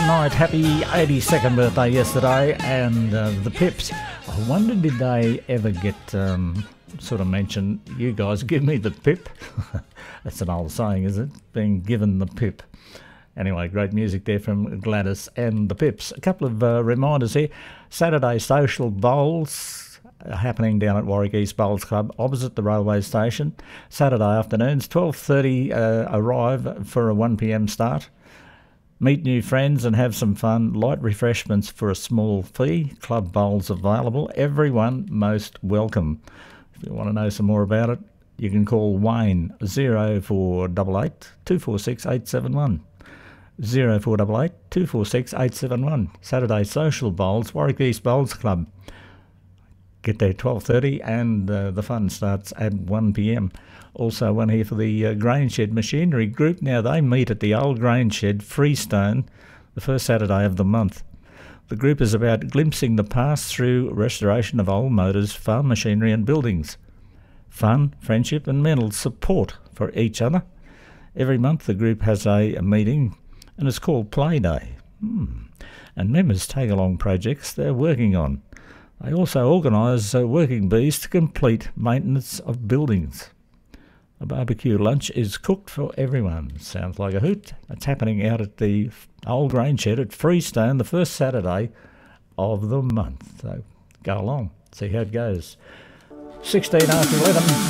night. Happy 82nd birthday yesterday, and the Pips. I wonder, did they ever get sort of mentioned, you guys give me the pip? That's an old saying, is it? Being given the pip. Anyway, great music there from Gladys and the Pips. A couple of reminders here. Saturday social bowls happening down at Warwick East Bowls Club opposite the railway station. Saturday afternoons, 12:30 arrive for a 1pm start. Meet new friends and have some fun. Light refreshments for a small fee. Club bowls available. Everyone most welcome. If you want to know some more about it, you can call Wayne 0488 246 871. 0488 246 871. Saturday social bowls, Warwick East Bowls Club. Get there 12:30 and the fun starts at 1pm. Also one here for the Grain Shed Machinery Group. Now they meet at the old Grain Shed, Freestone, the first Saturday of the month. The group is about glimpsing the past through restoration of old motors, farm machinery and buildings. Fun, friendship and mental support for each other. Every month the group has a meeting and it's called Play Day. And members take along projects they're working on. They also organise working bees to complete maintenance of buildings. A barbecue lunch is cooked for everyone. Sounds like a hoot. It's happening out at the old Grain Shed at Freestone the first Saturday of the month. So go along, see how it goes. 16 after 11.